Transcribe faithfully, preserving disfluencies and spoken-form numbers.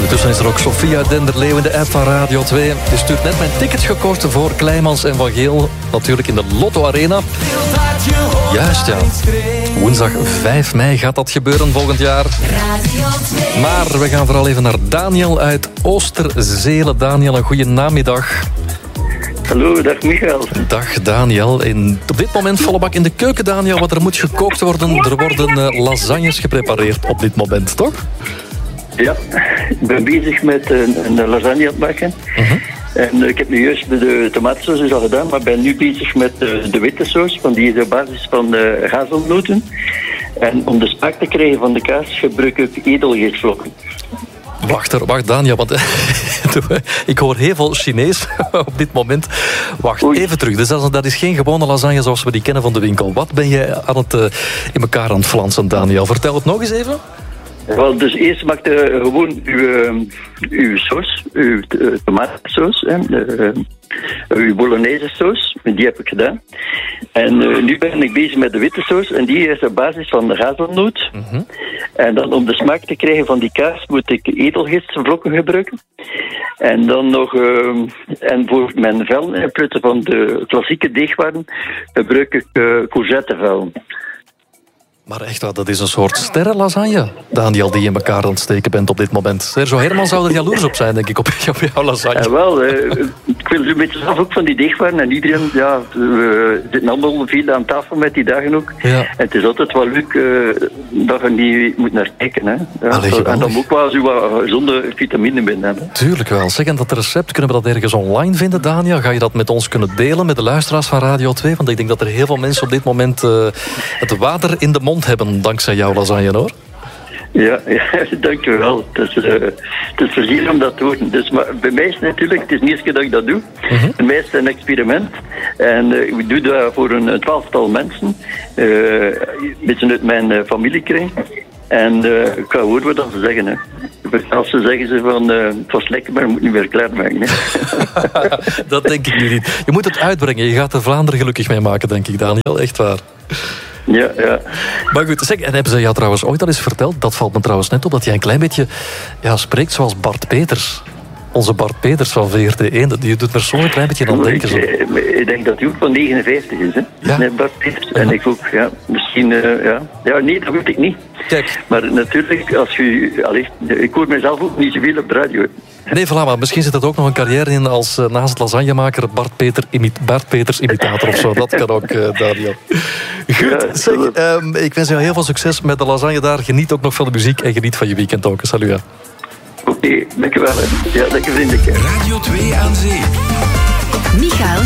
Ondertussen is er ook Sophia Denderleeuw in de app van Radio twee. Je stuurt net mijn tickets gekocht voor Kleimans en Van Geel. Natuurlijk in de Lotto Arena. Juist, ja. Woensdag vijf mei gaat dat gebeuren volgend jaar. Maar we gaan vooral even naar Daniel uit Oosterzelen. Daniel, een goede namiddag. Hallo, dag Michael. Dag Daniel. In, op dit moment volle bak in de keuken, Daniel. Wat er moet gekookt worden. Er worden uh, lasagnes geprepareerd op dit moment, toch? Ja, ik ben bezig met een, een lasagne aan het maken. Uh-huh. En uh, ik heb nu juist de tomatensaus is al gedaan, maar ben nu bezig met uh, de witte saus, want die is op basis van uh, hazelnoten. En om de smaak te krijgen van de kaas gebruik ik edelgeestvlokken. Wacht, er, wacht Daniel, want ik hoor heel veel Chinees op dit moment. Wacht, Oei. even terug. Dus dat is, dat is geen gewone lasagne zoals we die kennen van de winkel. Wat ben je aan het, uh, in elkaar aan het flansen, Daniel? Vertel het nog eens even. Wel, dus eerst maakt uh, gewoon uw, uw saus, uw uh, tomatensaus, uh, uw bolognese saus, die heb ik gedaan. En uh, nu ben ik bezig met de witte saus en die is op basis van de hazelnoot. Uh-huh. En dan om de smaak te krijgen van die kaas moet ik edelgistvlokken gebruiken. En dan nog, uh, en voor mijn vel inplutten van de klassieke deegwaren gebruik ik uh, courgettevel. Maar echt, dat is een soort sterrenlasagne, Daniel, die je in elkaar aan het steken bent op dit moment. Sergio Herman zou er jaloers op zijn, denk ik, op, op jouw lasagne. Ja, wel, uh, ik wil een beetje zelf ook van die deegwaren. En iedereen, ja, we zitten allemaal veel aan tafel met die dagen ook. Ja. En het is altijd wel leuk uh, dat je niet moet naar kijken. Hè. Ja, Allee, en dan ook wel zo wat gezonde vitamine binnen hebben. Tuurlijk wel. Zeg, en dat recept, kunnen we dat ergens online vinden, Daniel? Ga je dat met ons kunnen delen, met de luisteraars van Radio twee? Want ik denk dat er heel veel mensen op dit moment uh, het water in de mond hebben dankzij jouw lasagne, hoor. Ja, ja, dankjewel. Het is, uh, het is plezier om dat te horen. Dus, maar bij mij is het natuurlijk, het is niet eens keer dat ik dat doe. Uh-huh. Bij mij is het een experiment. En uh, ik doe dat voor een, een twaalftal mensen. Uh, een beetje uit mijn uh, familiekring. En uh, ik ga horen wat ze zeggen. Hè. Als ze zeggen ze van, uh, het was lekker, maar je moet niet meer klaarmaken. Dat denk ik nu niet. Je moet het uitbrengen. Je gaat de Vlaanderen gelukkig mee maken, denk ik, Daniel. Echt waar. Ja, ja. Maar goed, zeg, en hebben ze jou trouwens ooit al eens verteld, dat valt me trouwens net op, dat jij een klein beetje ja, spreekt zoals Bart Peters. Onze Bart Peters van V R T één. Je doet er zo'n klein beetje aan denken. Zo. Ik, ik denk dat hij ook van negenenvijftig is, hè? Ja. Nee, Bart Peters. En ja. ik ook, ja. Misschien, uh, ja. Ja, nee, dat weet ik niet. Kijk. Maar natuurlijk, als je... Allez, ik hoor mezelf ook niet zoveel op de radio. Nee, voilà, maar misschien zit er ook nog een carrière in als uh, naast het lasagnemaker Bart, Peter, imit- Bart Peters imitator of zo. Dat kan ook, uh, Daniel. Goed, ja, zeg, um, ik wens jou heel veel succes met de lasagne daar. Geniet ook nog van de muziek en geniet van je weekend ook. Salut. Ja. Oké, okay, dankjewel. Ja, lekker vriendelijk. Radio twee aan zee. Michael